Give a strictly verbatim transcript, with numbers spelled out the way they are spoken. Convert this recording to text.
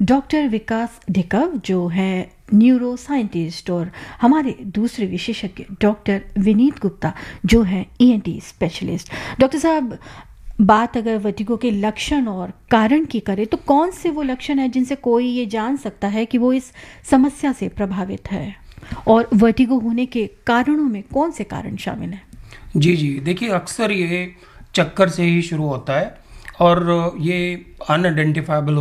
Doctor विकास ढिकव जो है neuro scientist और हमारे दूसरे विशेषज्ञ डॉक्टर विनीत गुप्ता जो है ईएनटी स्पेशलिस्ट। डॉक्टर साहब, बात अगर वर्टिगो के लक्षण और कारण की करें तो कौन से वो लक्षण है जिनसे कोई ये जान सकता है कि वो इस समस्या से प्रभावित है, और वर्टिगो होने के कारणों में कौन से कारण शामिल हैं? जी जी देखिए, अक्सर ये चक्कर से ही शुरू होता है और ये अनआइडेंटिफाइबल